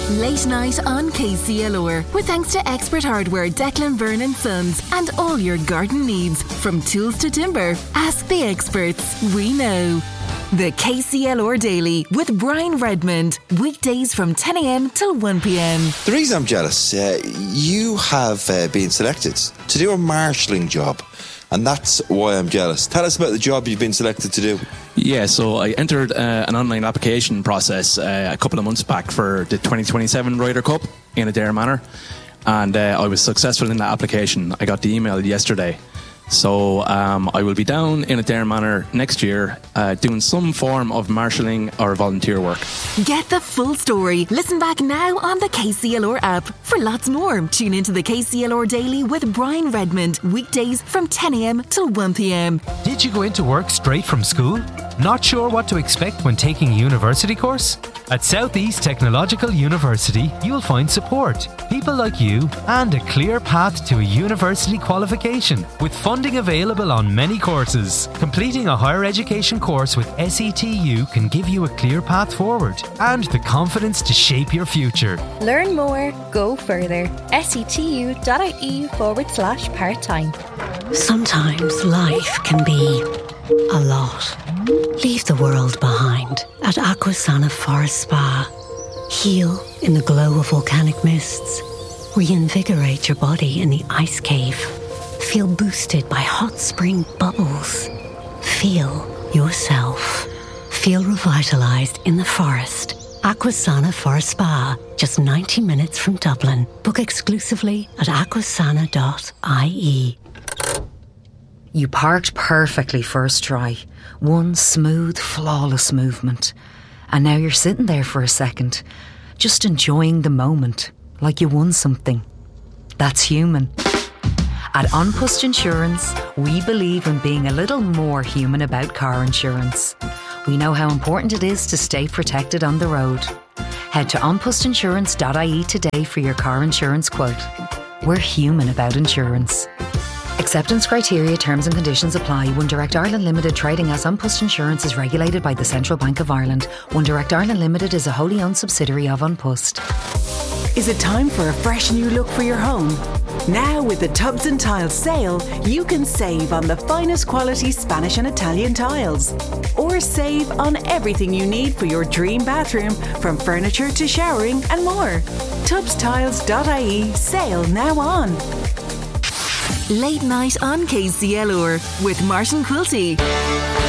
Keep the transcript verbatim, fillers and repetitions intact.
Late night on K C L R with thanks to Expert Hardware, Declan Byrne and Sons, and all your garden needs from tools to timber. Ask the experts. We know. The K C L R Daily with Brian Redmond, weekdays from ten a.m. till one p.m. The reason I'm jealous, uh, you have uh, been selected to do a marshalling job, and that's why I'm jealous. Tell us about the job you've been selected to do. Yeah, so I entered uh, an online application process uh, a couple of months back for the twenty twenty-seven Ryder Cup in Adare Manor, and uh, I was successful in that application. I got the email yesterday. So um, I will be down in Adare Manor next year uh, doing some form of marshalling or volunteer work. Get the full story. Listen back now on the K C L R app. For lots more, tune into the K C L R Daily with Brian Redmond, weekdays from ten a.m. till one p.m. Did you go into work straight from school? Not sure what to expect when taking a university course? At South East Technological University, you'll find support, people like you, and a clear path to a university qualification, with funding available on many courses. Completing a higher education course with S E T U can give you a clear path forward and the confidence to shape your future. Learn more, go further. setu.ie forward slash part-time. Sometimes life can be a lot. Leave the world behind at Aquasana Forest Spa. Heal in the glow of volcanic mists. Reinvigorate your body in the ice cave. Feel boosted by hot spring bubbles. Feel yourself. Feel revitalized in the forest. Aquasana Forest Spa, just ninety minutes from Dublin. Book exclusively at aquasana dot I E. You parked perfectly first try. One smooth, flawless movement. And now you're sitting there for a second, just enjoying the moment, like you won something. That's human. At An Post Insurance, we believe in being a little more human about car insurance. We know how important it is to stay protected on the road. Head to an post insurance dot I E today for your car insurance quote. We're human about insurance. Acceptance criteria, terms and conditions apply. One Direct Ireland Limited, trading as An Post Insurance, is regulated by the Central Bank of Ireland. One Direct Ireland Limited is a wholly owned subsidiary of An Post. Is it time for a fresh new look for your home? Now with the Tubs and Tiles sale, you can save on the finest quality Spanish and Italian tiles. Or save on everything you need for your dream bathroom, from furniture to showering and more. tubs tiles dot I E, sale now on. Late night on K C L R with Martin Quilty.